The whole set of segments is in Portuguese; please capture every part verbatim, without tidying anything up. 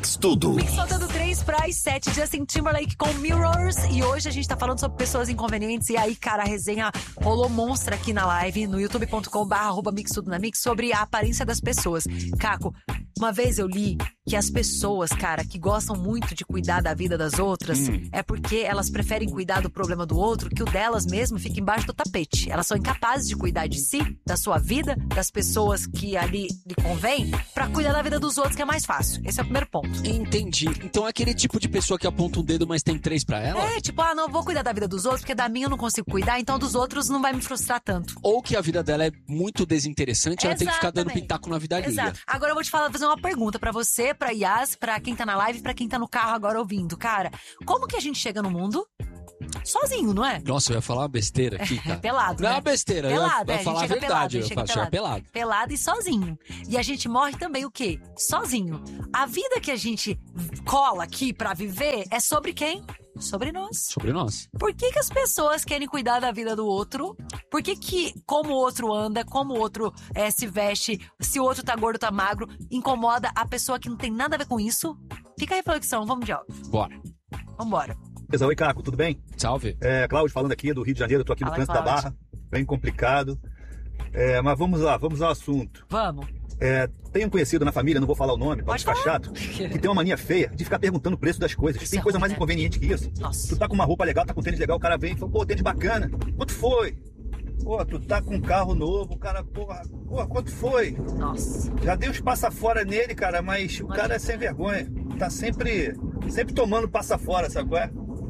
Mix Tudo. Mix faltando três para as sete. Justin Timberlake com Mirrors. E hoje a gente tá falando sobre pessoas inconvenientes. E aí, cara, a resenha rolou monstra aqui na live, no youtube ponto com barra arroba Mix Tudo na Mix, sobre a aparência das pessoas. Caco, uma vez eu li que as pessoas, cara, que gostam muito de cuidar da vida das outras, hum. é porque elas preferem cuidar do problema do outro, que o delas mesmo fica embaixo do tapete. Elas são incapazes de cuidar de si, da sua vida, das pessoas que ali lhe convém, pra cuidar da vida dos outros, que é mais fácil. Esse é o primeiro ponto. Entendi. Então é aquele tipo de pessoa que aponta um dedo, mas tem três pra ela? É, tipo, ah, não vou cuidar da vida dos outros, porque da minha eu não consigo cuidar, então dos outros não vai me frustrar tanto. Ou que a vida dela é muito desinteressante, ela Exatamente. tem que ficar dando pitaco na vida alheia. Exato. Agora eu vou te falar, fazer uma pergunta pra você, pra Yas, pra quem tá na live, pra quem tá no carro agora ouvindo. Cara, como que a gente chega no mundo sozinho, não é? Nossa, eu ia falar uma besteira aqui, cara. É pelado, Não né? é uma besteira, pelado, eu ia é, falar a, a verdade. Pelado, eu ia falar pelado. Pelado e sozinho. E a gente morre também o quê? Sozinho. A vida que a gente cola aqui pra viver é sobre quem? Sobre nós. Sobre nós. Por que que as pessoas querem cuidar da vida do outro? Por que que como o outro anda, como o outro é, se veste, se o outro tá gordo, tá magro, incomoda a pessoa que não tem nada a ver com isso? Fica a reflexão, vamos de áudio. Bora. Vambora. Oi, Caco, tudo bem? Salve. É, Cláudio falando aqui do Rio de Janeiro, eu tô aqui Fala, no trânsito da Cláudio. Barra, bem complicado. É, mas vamos lá, vamos ao assunto. Vamos. É, tenho um conhecido na família, não vou falar o nome, Pode pode ficar falar. chato, que tem uma mania feia de ficar perguntando o preço das coisas. Isso Tem é coisa ruim, mais né? inconveniente que isso. Nossa. Tu tá com uma roupa legal, tá com um tênis legal, o cara vem e fala, pô, tênis bacana, quanto foi? Pô, tu tá com um carro novo, o cara, porra, porra, quanto foi? Nossa. Já dei uns passa fora nele, cara, mas o cara é sem vergonha. Tá sempre, sempre tomando passa fora, sabe qual é?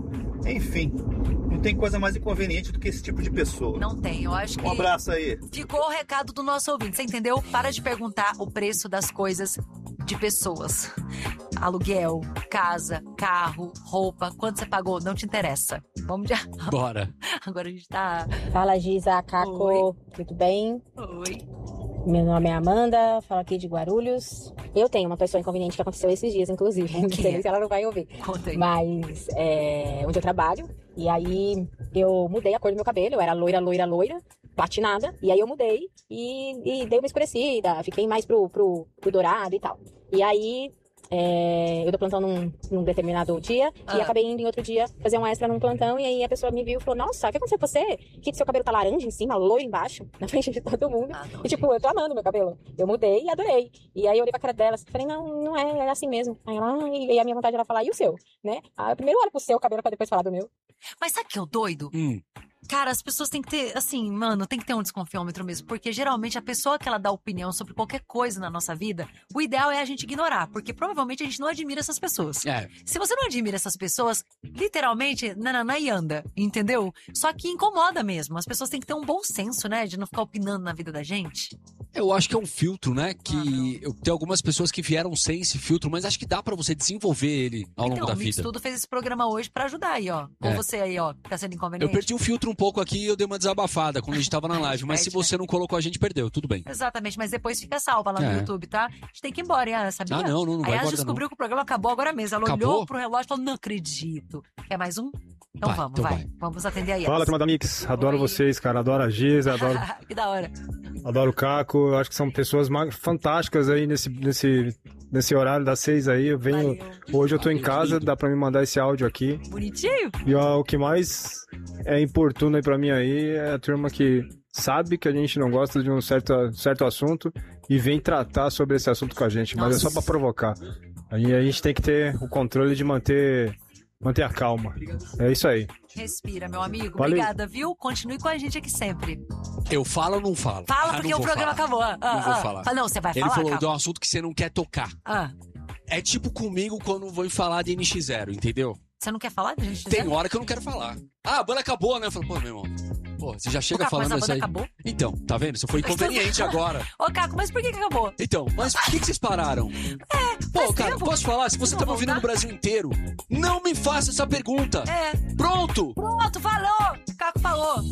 Enfim, não tem coisa mais inconveniente do que esse tipo de pessoa. Não tem, eu acho que... Um abraço aí. Ficou o recado do nosso ouvinte, você entendeu? Para de perguntar o preço das coisas de pessoas. Aluguel, casa, carro, roupa, quanto você pagou, não te interessa. Vamos de... Bora. Agora a gente tá... Fala, Giza, Caco, Oi. tudo bem? Oi. Meu nome é Amanda, falo aqui de Guarulhos. Eu tenho uma pessoa inconveniente que aconteceu esses dias, inclusive. Não sei se ela não vai ouvir. Conta aí. Mas é onde eu trabalho. E aí eu mudei a cor do meu cabelo. Eu era loira, loira, loira, platinada. E aí eu mudei e, e dei uma escurecida. Fiquei mais pro, pro, pro dourado e tal. E aí... É, eu dou plantão num, num determinado dia Ah. e acabei indo em outro dia fazer um extra num plantão. E aí a pessoa me viu e falou: Nossa, o que aconteceu com você? Que seu cabelo tá laranja em cima, loiro embaixo, na frente de todo mundo. Ah, não, E tipo, eu tô amando meu cabelo. Eu mudei e adorei. E aí eu olhei pra cara dela e falei: Não, não é, é assim mesmo. Aí ela, ah, e aí a minha vontade era falar: E o seu? Né? Aí eu primeiro olho pro seu cabelo pra depois falar do meu. Mas sabe o que é o doido? Hum. Cara, as pessoas têm que ter, assim, mano, tem que ter um desconfiômetro mesmo. Porque geralmente a pessoa que ela dá opinião sobre qualquer coisa na nossa vida, o ideal é a gente ignorar. Porque provavelmente a gente não admira essas pessoas. É. Se você não admira essas pessoas, literalmente, nananã e anda, entendeu? Só que incomoda mesmo. As pessoas têm que ter um bom senso, né? De não ficar opinando na vida da gente. Eu acho que é um filtro, né? Ah, Que eu tenho algumas pessoas que vieram sem esse filtro, mas acho que dá pra você desenvolver ele ao longo Então, da o Mix vida. Tudo fez esse programa hoje pra ajudar aí, ó. Com É. você aí, ó, que tá sendo Eu inconveniente. perdi o filtro um pouco aqui e eu dei uma desabafada quando a gente tava na live, mas se Perde, você não colocou, a gente perdeu, tudo bem. Exatamente, mas depois fica salva lá no É. YouTube, tá? A gente tem que ir embora, hein, sabia? Ah, não, não, não Aí vai ela embora, descobriu que o programa acabou agora mesmo. Ela Acabou? olhou pro relógio e falou, não acredito. Quer mais um? Então Vai, vamos, então vai. vai. Vamos atender aí. Fala, turma da Mix. Adoro Oi. vocês, cara. Adoro a Giza, adoro, Que da hora. adoro o Caco. Eu acho que são pessoas ma- fantásticas aí nesse, nesse, nesse horário das seis aí. Eu venho, Valeu. hoje eu tô em casa, dá pra me mandar esse áudio aqui. Bonitinho? E ó, o que mais é importuno aí pra mim aí é a turma que sabe que a gente não gosta de um certo, certo assunto e vem tratar sobre esse assunto com a gente. Mas é só Nossa. pra provocar. Aí a gente tem que ter o controle de manter, manter a calma. É isso aí. Respira, meu amigo. Valeu. Obrigada, viu? Continue com a gente aqui sempre. Eu falo ou não falo? Fala, Ah, porque não o vou programa falar. acabou. Ah, Não vou ah. falar. Fala, não, você vai Ele falar, falou Caco? de um assunto que você não quer tocar. Ah, É tipo comigo quando vou falar de N X zero, entendeu? você não quer falar, gente? Tem hora que eu não quero falar. Ah, a banda acabou, né? Eu falo, pô, meu irmão, pô, você já chega Caco, mas falando a isso banda aí. acabou? Então, tá vendo? Você foi inconveniente agora. Ô, Caco, mas por que que acabou? Então, mas por que, que vocês pararam? É, Pô, faz cara, tempo. posso falar? Se você Não tá me vou ouvindo no voltar? Brasil inteiro, não me faça essa pergunta. É. Pronto! Pronto, falou! Caco falou.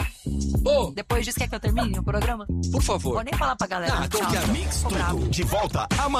Ô, Depois disso, quer que eu termine o programa? por favor. Vou nem falar pra galera. Ah, então Tchau. quero. Mix Tô bravo. Tudo. De volta amanhã.